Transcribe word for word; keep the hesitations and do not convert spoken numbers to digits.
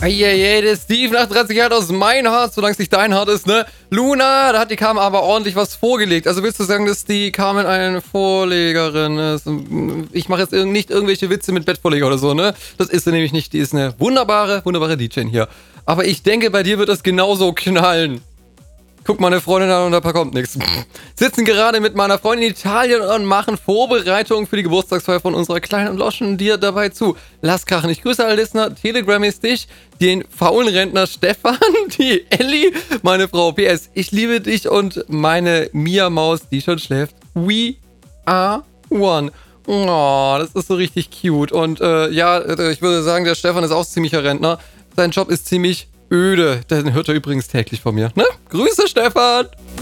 Eieiei, der Steve, achtunddreißig Jahre aus mein Hart, solange es nicht dein Hart ist, ne? Luna, da hat die Carmen aber ordentlich was vorgelegt. Also willst du sagen, dass die Carmen eine Vorlegerin ist? Ich mache jetzt nicht irgendwelche Witze mit Bettvorleger oder so, ne? Das ist sie nämlich nicht. Die ist eine wunderbare, wunderbare D J hier. Aber ich denke, bei dir wird das genauso knallen. Guck meine Freundin an und da kommt nichts. Sitzen gerade mit meiner Freundin in Italien und machen Vorbereitungen für die Geburtstagsfeier von unserer Kleinen und loschen dir dabei zu. Lass krachen. Ich grüße alle Listener, Telegram ist dich, den faulen Rentner Stefan, die Ellie, meine Frau. P S, ich liebe dich und meine Mia-Maus, die schon schläft. We are one. Oh, das ist so richtig cute. Und äh, ja, ich würde sagen, der Stefan ist auch ziemlicher Rentner. Sein Job ist ziemlich öde. Den hört er übrigens täglich von mir. Ne? Grüße, Stefan!